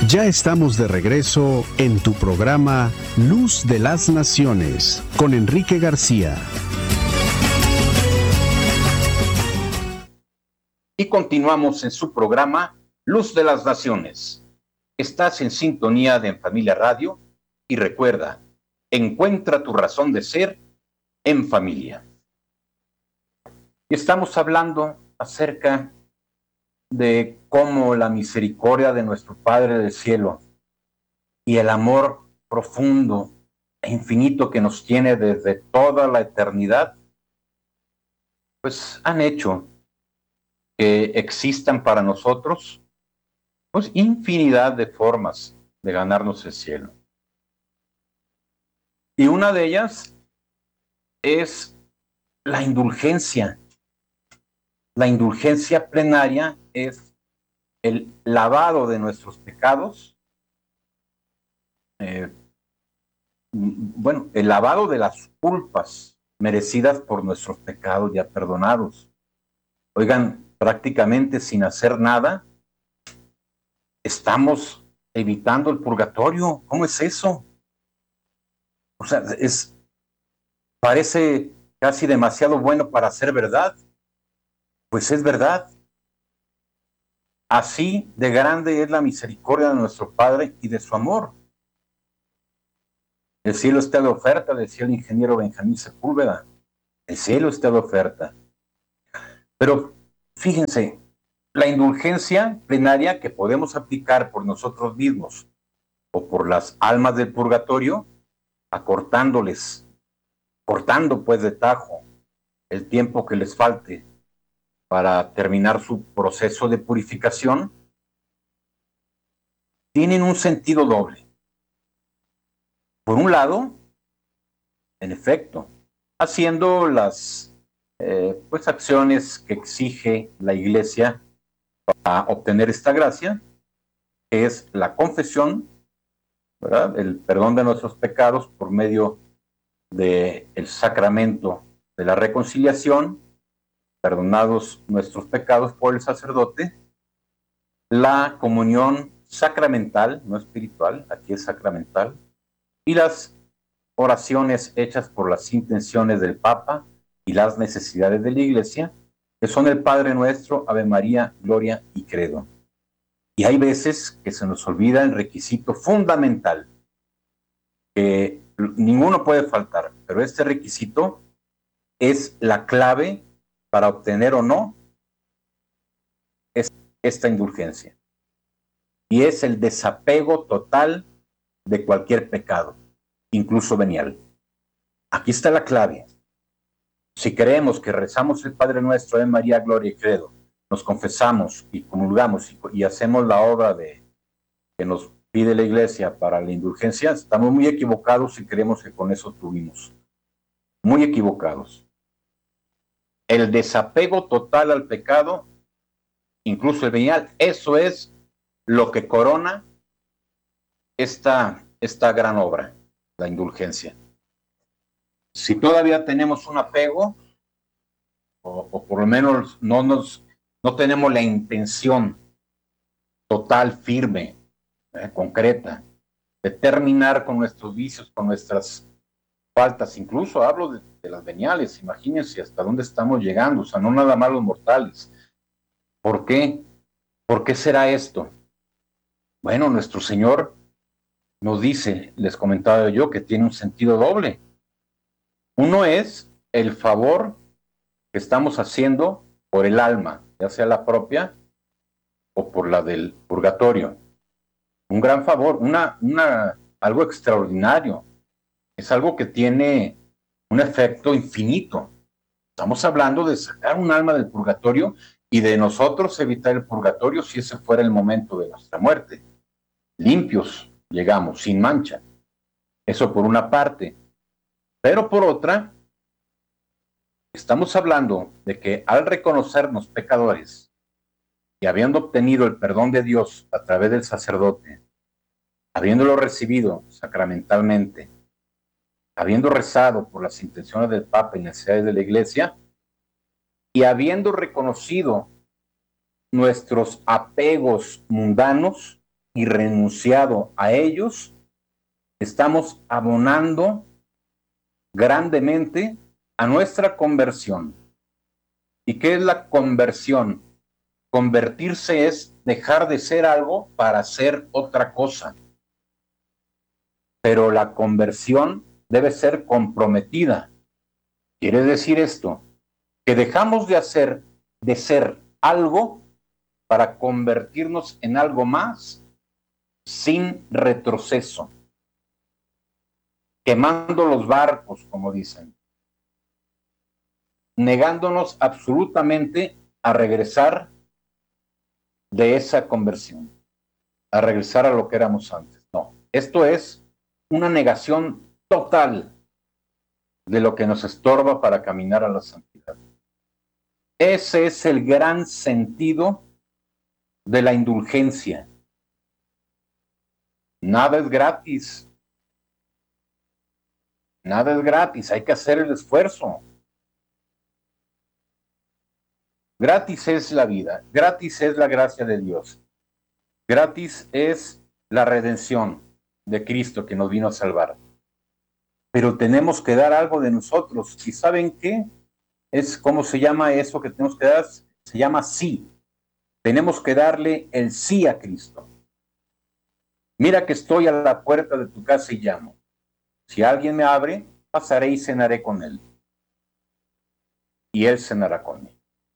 Ya estamos de regreso en tu programa Luz de las Naciones con Enrique García. Y continuamos en su programa Luz de las Naciones. Estás en sintonía de En Familia Radio y recuerda, encuentra tu razón de ser en familia. Y estamos hablando acerca de cómo la misericordia de nuestro Padre del Cielo y el amor profundo e infinito que nos tiene desde toda la eternidad, pues han hecho que existan para nosotros pues infinidad de formas de ganarnos el cielo. Y una de ellas es la indulgencia. La indulgencia plenaria es el lavado de nuestros pecados, el lavado de las culpas merecidas por nuestros pecados ya perdonados. Oigan, prácticamente sin hacer nada, estamos evitando el purgatorio. ¿Cómo es eso? O sea, parece casi demasiado bueno para ser verdad. Pues es verdad. Así de grande es la misericordia de nuestro Padre y de su amor. El cielo está de oferta, decía el ingeniero Benjamín Sepúlveda. El cielo está de oferta. Pero fíjense, la indulgencia plenaria que podemos aplicar por nosotros mismos o por las almas del purgatorio, cortando pues de tajo el tiempo que les falte para terminar su proceso de purificación, tienen un sentido doble. Por un lado, en efecto, haciendo las acciones que exige la Iglesia para obtener esta gracia, que es la confesión, ¿verdad? El perdón de nuestros pecados por medio del sacramento de la reconciliación, perdonados nuestros pecados por el sacerdote, la comunión sacramental, no espiritual, aquí es sacramental, y las oraciones hechas por las intenciones del Papa y las necesidades de la Iglesia, que son el Padre Nuestro, Ave María, Gloria y Credo. Y hay veces que se nos olvida el requisito fundamental, que ninguno puede faltar, pero este requisito es la clave para obtener o no esta indulgencia. Y es el desapego total de cualquier pecado, incluso venial. Aquí está la clave. Si creemos que rezamos el Padre Nuestro, Ave María, Gloria y Credo, nos confesamos y comulgamos y hacemos la obra que nos pide la Iglesia para la indulgencia, estamos muy equivocados si creemos que con eso tuvimos. Muy equivocados. El desapego total al pecado, incluso el venial, eso es lo que corona esta gran obra, la indulgencia. Si todavía tenemos un apego, o por lo menos no tenemos la intención total, firme, concreta, de terminar con nuestros vicios, con nuestras faltas, incluso hablo de las veniales, imagínense hasta dónde estamos llegando, o sea, no nada más los mortales. ¿Por qué? ¿Por qué será esto? Bueno, nuestro Señor nos dice, les comentaba yo, que tiene un sentido doble. Uno es el favor que estamos haciendo por el alma, ya sea la propia o por la del purgatorio. Un gran favor, algo extraordinario. Es algo que tiene un efecto infinito. Estamos hablando de sacar un alma del purgatorio y de nosotros evitar el purgatorio si ese fuera el momento de nuestra muerte. Limpios llegamos, sin mancha. Eso por una parte. Pero por otra, estamos hablando de que al reconocernos pecadores y habiendo obtenido el perdón de Dios a través del sacerdote, habiéndolo recibido sacramentalmente, habiendo rezado por las intenciones del Papa y necesidades de la Iglesia, y habiendo reconocido nuestros apegos mundanos, y renunciado a ellos, estamos abonando grandemente a nuestra conversión. ¿Y qué es la conversión? Convertirse es dejar de ser algo para ser otra cosa. Pero la conversión debe ser comprometida. Quiere decir esto, que dejamos de ser algo para convertirnos en algo más sin retroceso, quemando los barcos, como dicen, negándonos absolutamente a regresar de esa conversión, a regresar a lo que éramos antes. No, esto es una negación total de lo que nos estorba para caminar a la santidad. Ese es el gran sentido de la indulgencia. Nada es gratis. Nada es gratis, hay que hacer el esfuerzo. Gratis es la vida, gratis es la gracia de Dios, gratis es la redención de Cristo que nos vino a salvar. Pero tenemos que dar algo de nosotros. ¿Y saben qué? Es ¿cómo se llama eso que tenemos que dar? Se llama sí. Tenemos que darle el sí a Cristo. Mira que estoy a la puerta de tu casa y llamo. Si alguien me abre, pasaré y cenaré con él. Y él cenará conmigo.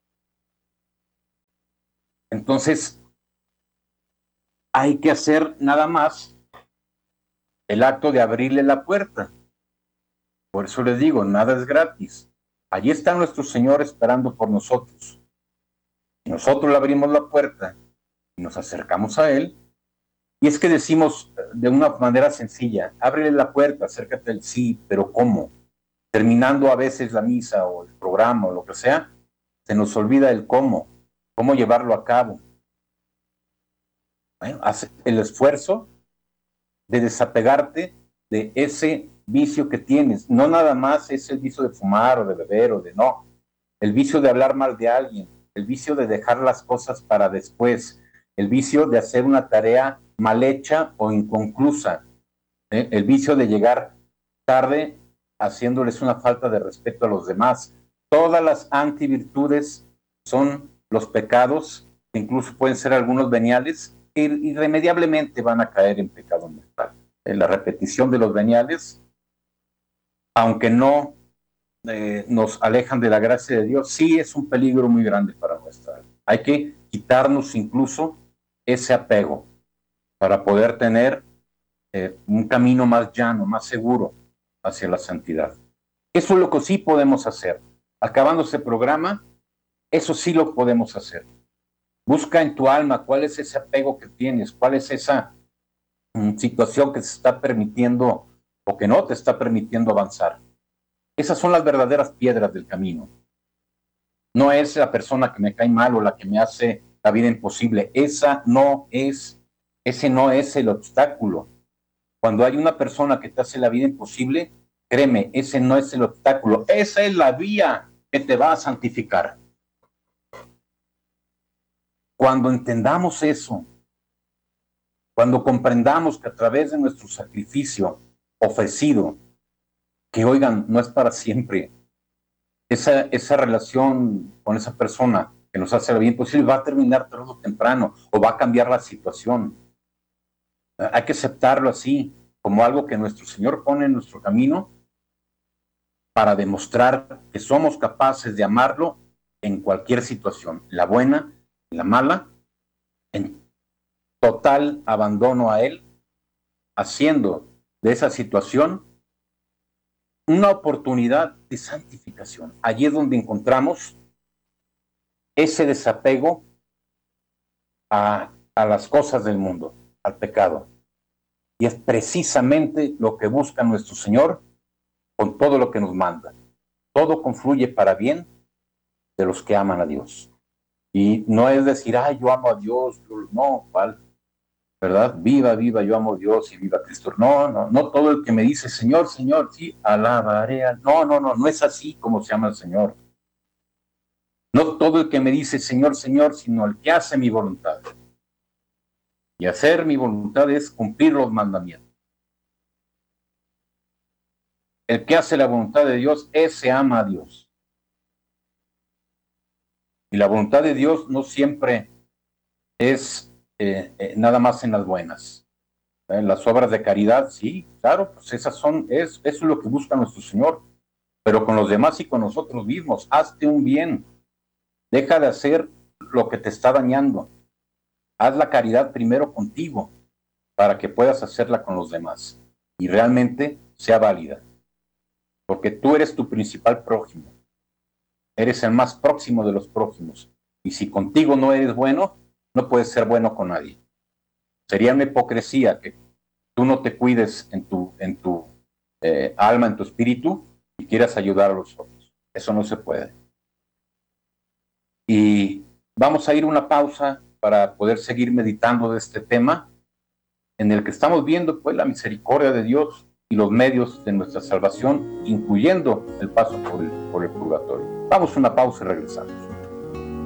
Entonces, hay que hacer nada más el acto de abrirle la puerta. Por eso les digo, nada es gratis. Allí está nuestro Señor esperando por nosotros. Nosotros le abrimos la puerta y nos acercamos a Él. Y es que decimos de una manera sencilla, ábrele la puerta, acércate al sí, pero ¿cómo? Terminando a veces la misa o el programa o lo que sea, se nos olvida el cómo llevarlo a cabo. Bueno, haz el esfuerzo de desapegarte de ese vicio que tienes. No nada más es el vicio de fumar o de beber o de no. El vicio de hablar mal de alguien, el vicio de dejar las cosas para después, el vicio de hacer una tarea mal hecha o inconclusa, el vicio de llegar tarde haciéndoles una falta de respeto a los demás. Todas las antivirtudes son los pecados, que incluso pueden ser algunos veniales, que irremediablemente van a caer en pecado mortal. En la repetición de los veniales, aunque no nos alejan de la gracia de Dios, sí es un peligro muy grande para nuestra alma. Hay que quitarnos incluso ese apego para poder tener un camino más llano, más seguro hacia la santidad. Eso es lo que sí podemos hacer. Acabando este programa, eso sí lo podemos hacer. Busca en tu alma cuál es ese apego que tienes, cuál es esa situación que se está permitiendo o que no te está permitiendo avanzar. Esas son las verdaderas piedras del camino. No es la persona que me cae mal o la que me hace la vida imposible. Ese no es el obstáculo. Cuando hay una persona que te hace la vida imposible, créeme, ese no es el obstáculo. Esa es la vía que te va a santificar. Cuando entendamos eso, cuando comprendamos que a través de nuestro sacrificio ofrecido, que oigan, no es para siempre, esa relación con esa persona que nos hace la vida imposible va a terminar tarde o temprano o va a cambiar la situación. Hay que aceptarlo así, como algo que nuestro Señor pone en nuestro camino para demostrar que somos capaces de amarlo en cualquier situación, la buena, la mala, en total abandono a Él, haciendo de esa situación una oportunidad de santificación. Allí es donde encontramos ese desapego a las cosas del mundo, al pecado. Y es precisamente lo que busca nuestro Señor con todo lo que nos manda. Todo confluye para bien de los que aman a Dios. Y no es decir, yo amo a Dios, no, ¿cuál? ¿Verdad? Viva, viva, yo amo a Dios y viva Cristo. No todo el que me dice, Señor, Señor, sí, alabaré a... No es así como se llama el Señor. No todo el que me dice, Señor, Señor, sino el que hace mi voluntad. Y hacer mi voluntad es cumplir los mandamientos. El que hace la voluntad de Dios, ese ama a Dios. Y la voluntad de Dios no siempre es nada más en las buenas. En las obras de caridad, sí, claro, pues eso es lo que busca nuestro Señor. Pero con los demás y con nosotros mismos, hazte un bien. Deja de hacer lo que te está dañando. Haz la caridad primero contigo para que puedas hacerla con los demás y realmente sea válida. Porque tú eres tu principal prójimo. Eres el más próximo de los prójimos. Y si contigo no eres bueno, no puedes ser bueno con nadie. Sería una hipocresía que tú no te cuides en tu alma, en tu espíritu, y quieras ayudar a los otros. Eso no se puede. Y vamos a ir a una pausa para poder seguir meditando de este tema, en el que estamos viendo pues la misericordia de Dios y los medios de nuestra salvación, incluyendo el paso por el purgatorio. Vamos a una pausa y regresamos.